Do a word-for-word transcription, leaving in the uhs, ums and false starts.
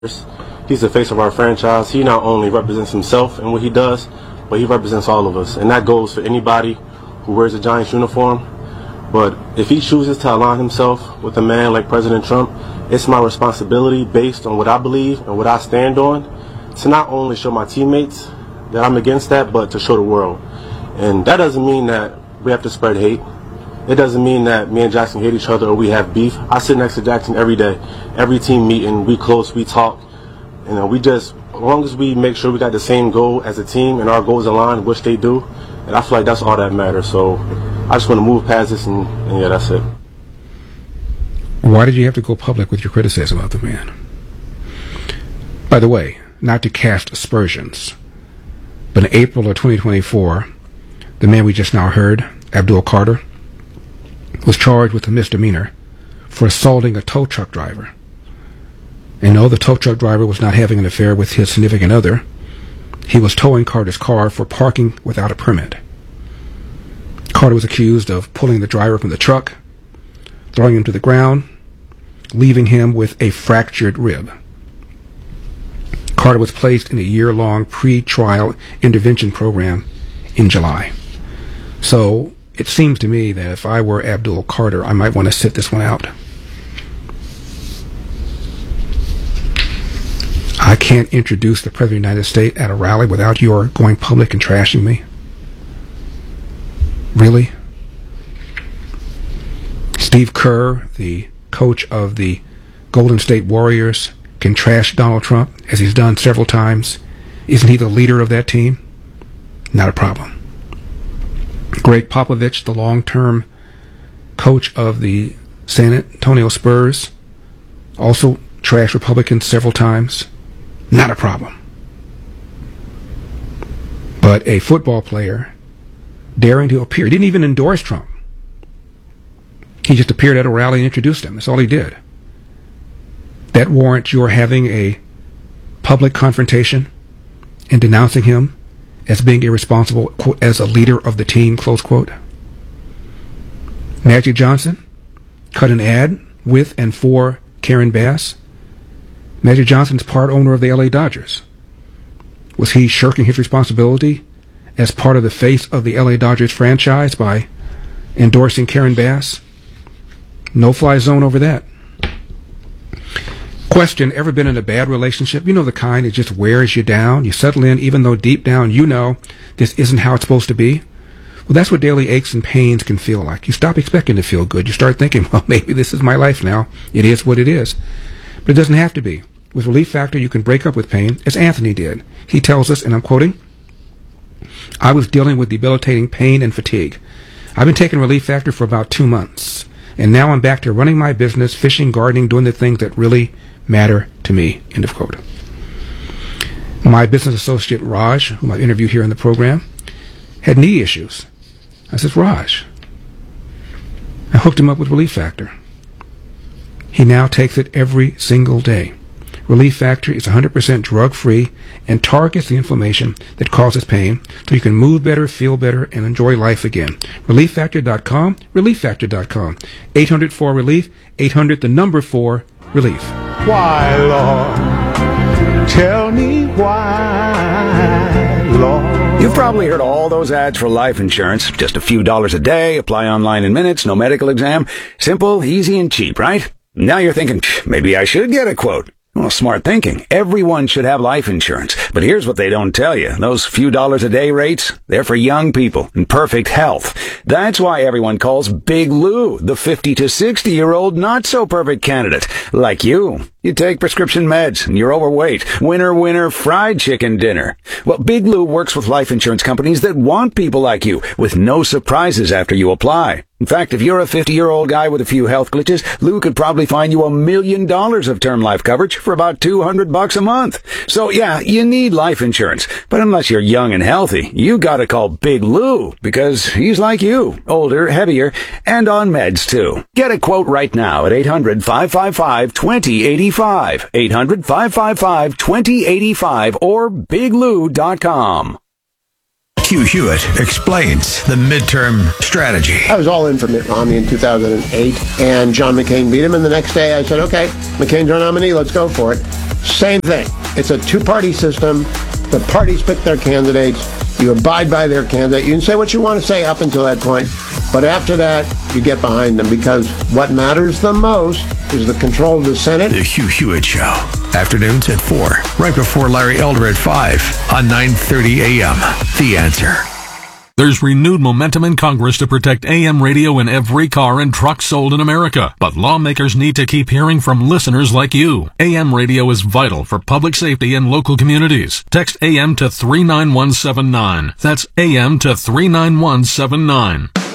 He's the face of our franchise. He not only represents himself and what he does, but he represents all of us. And that goes for anybody who wears a Giants uniform. But if he chooses to align himself with a man like President Trump, it's my responsibility, based on what I believe and what I stand on, to not only show my teammates that I'm against that, but to show the world. And that doesn't mean that we have to spread hate. It doesn't mean that me and Jackson hate each other or we have beef. I sit next to Jackson every day. Every team meeting, we close, we talk. You know, we just, as long as we make sure we got the same goal as a team and our goals align, which they do, and I feel like that's all that matters. So I just want to move past this, and, and yeah, that's it. Why did you have to go public with your criticism of the man? By the way, not to cast aspersions, but in April of twenty twenty-four, the man we just now heard, Abdul Carter, was charged with a misdemeanor for assaulting a tow truck driver. And no, the tow truck driver was not having an affair with his significant other. He was towing Carter's car for parking without a permit. Carter was accused of pulling the driver from the truck, throwing him to the ground, leaving him with a fractured rib. Carter was placed in a year-long pre-trial intervention program in July. So it seems to me that if I were Abdul Carter, I might want to sit this one out. I can't introduce the President of the United States at a rally without your going public and trashing me. Really? Steve Kerr, the coach of the Golden State Warriors, can trash Donald Trump, as he's done several times. Isn't he the leader of that team? Not a problem. Greg Popovich, the long-term coach of the San Antonio Spurs, also trashed Republicans several times. Not a problem. But a football player daring to appear, he didn't even endorse Trump. He just appeared at a rally and introduced him. That's all he did. That warrants your having a public confrontation and denouncing him as being irresponsible, quote, as a leader of the team, close quote. Magic Johnson cut an ad with and for Karen Bass. Magic Johnson's part owner of the L A Dodgers. Was he shirking his responsibility as part of the face of the L A Dodgers franchise by endorsing Karen Bass? No-fly zone over that. Question, ever been in a bad relationship? You know, the kind that just wears you down. You settle in even though deep down you know this isn't how it's supposed to be. Well, that's what daily aches and pains can feel like. You stop expecting to feel good. You start thinking, well, maybe this is my life now. It is what it is. But it doesn't have to be. With Relief Factor, you can break up with pain, as Anthony did. He tells us, and I'm quoting, I was dealing with debilitating pain and fatigue. I've been taking Relief Factor for about two months, and now I'm back to running my business, fishing, gardening, doing the things that really matter to me, end of quote. My business associate, Raj, whom I interviewed here in the program, had knee issues. I said, Raj, I hooked him up with Relief Factor. He now takes it every single day. Relief Factor is one hundred percent drug-free and targets the inflammation that causes pain so you can move better, feel better, and enjoy life again. relief factor dot com, relief factor dot com. eight hundred four relief, eight hundred the number four relief. Why, Lord, tell me why, Lord. You've probably heard all those ads for life insurance. Just a few dollars a day, apply online in minutes, no medical exam. Simple, easy, and cheap, right? Now you're thinking, maybe I should get a quote. Well, smart thinking. Everyone should have life insurance. But here's what they don't tell you. Those few dollars a day rates, they're for young people in perfect health. That's why everyone calls Big Lou the fifty to sixty year old not so perfect candidate. Like you. You take prescription meds and you're overweight. Winner, winner, fried chicken dinner. Well, Big Lou works with life insurance companies that want people like you with no surprises after you apply. In fact, if you're a fifty-year-old guy with a few health glitches, Lou could probably find you a million dollars of term life coverage for about two hundred bucks a month. So yeah, you need life insurance. But unless you're young and healthy, you gotta call Big Lou because he's like you, older, heavier, and on meds too. Get a quote right now at eight hundred, five five five, two zero eight five. eight hundred, five five five, two zero eight five or big lou dot com. Hugh Hewitt explains the midterm strategy. I was all in for Mitt Romney in two thousand eight, and John McCain beat him, and the next day I said, okay, McCain's our nominee, let's go for it. Same thing. It's a two-party system. The parties pick their candidates. You abide by their candidate. You can say what you want to say up until that point, but after that, you get behind them, because what matters the most is the control of the Senate. The Hugh Hewitt Show. Afternoons at four, right before Larry Elder at five on nine thirty a.m. The Answer. There's renewed momentum in Congress to protect A M radio in every car and truck sold in America. But lawmakers need to keep hearing from listeners like you. A M radio is vital for public safety in local communities. Text A M to three nine one seven nine. That's A M to three nine one seven nine.